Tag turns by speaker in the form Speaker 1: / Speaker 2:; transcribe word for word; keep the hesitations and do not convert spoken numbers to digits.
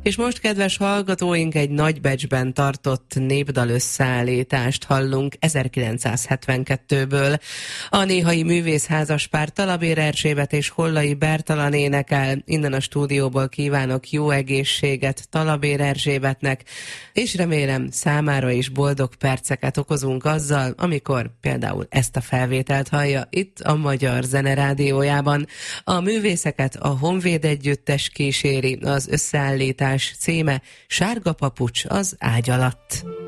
Speaker 1: És most, kedves hallgatóink, egy Nagybecsben tartott népdal összeállítást hallunk ezerkilencszázhetvenkettőből. A Néhai Művészházaspár Talabér Erzsébet és Hollai Bertalan énekel. Innen a stúdióból kívánok jó egészséget Talabér Erzsébetnek, és remélem számára is boldog perceket okozunk azzal, amikor például ezt a felvételt hallja itt a Magyar Zene Rádiójában. A művészeket a Honvéd Együttes kíséri, az összeállítás címe Sárga papucs az ágy alatt.